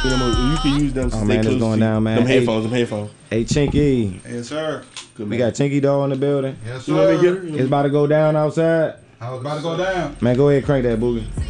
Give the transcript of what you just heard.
You can use them. Oh man, it's going down, man. Them headphones, Hey, Chinky. Yes, sir. Good, We got Chinky Dog in the building. Yes, You want me to sir. get her? It's about to go down outside. I was about to go down. Man, go ahead and crank that boogie.